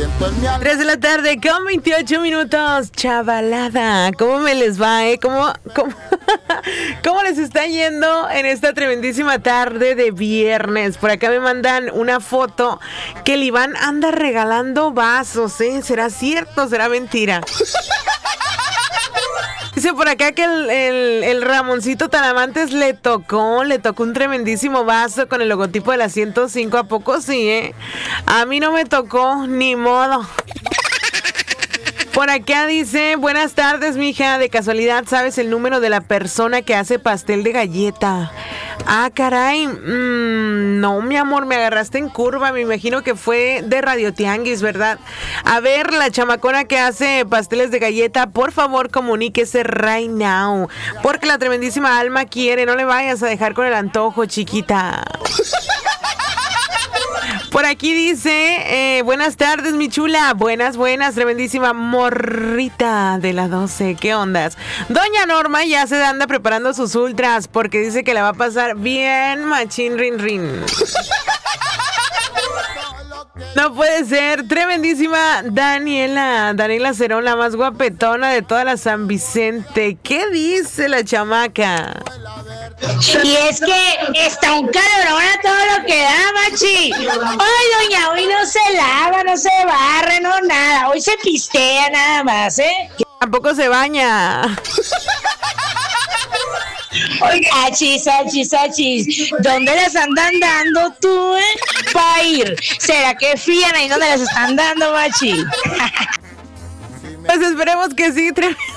3 de la tarde con 28 minutos. Chavalada, ¿cómo me les va, ¿Cómo les está yendo en esta tremendísima tarde de viernes? Por acá me mandan una foto que el Iván anda regalando vasos, ¿Será cierto o será mentira? Dice por acá que el Ramoncito Talamantes le tocó un tremendísimo vaso con el logotipo de la 105. ¿A poco sí, A mí no me tocó, ni modo. Por acá dice, buenas tardes, mija. De casualidad, ¿sabes el número de la persona que hace pastel de galleta? Ah, caray. No, mi amor, me agarraste en curva. Me imagino que fue de Radio Tianguis, ¿verdad? A ver, la chamacona que hace pasteles de galleta, por favor, comuníquese right now. Porque la tremendísima Alma quiere. No le vayas a dejar con el antojo, chiquita. Por aquí dice, buenas tardes, mi chula. Buenas, tremendísima morrita de la 12. ¿Qué ondas? Doña Norma ya se anda preparando sus ultras porque dice que la va a pasar bien machín rin rin. No puede ser. Tremendísima Daniela Cerón, la más guapetona de toda la San Vicente. ¿Qué dice la chamaca? Y es que está un calorón a todo lo que da, machi. Ay, doña, hoy no se lava, no se barre, no nada. Hoy se pistea nada más, Tampoco se baña. Oiga, achis. ¿Dónde las andan dando tú, para ir? ¿Será que fían ahí donde las están dando, machi? Pues esperemos que sí,